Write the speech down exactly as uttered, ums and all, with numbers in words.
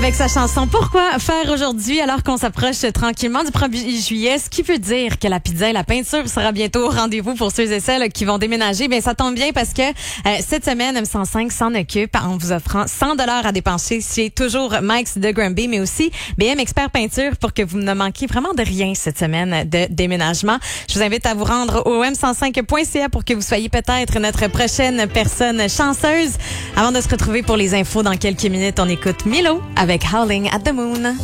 Avec sa chanson Pourquoi faire aujourd'hui alors qu'on s'approche tranquillement du premier juillet, ce qui veut dire que la pizza et la peinture sera bientôt au rendez-vous pour ceux et celles qui vont déménager. Bien, ça tombe bien parce que euh, cette semaine, M cent cinq s'en occupe en vous offrant cent dollars à dépenser chez toujours Mike's de Granby, mais aussi B M Expert Peinture pour que vous ne manquiez vraiment de rien cette semaine de déménagement. Je vous invite à vous rendre au m cent cinq point c a pour que vous soyez peut-être notre prochaine personne chanceuse. Avant de se retrouver pour les infos dans quelques minutes, on écoute Milo avec Howling at the Moon.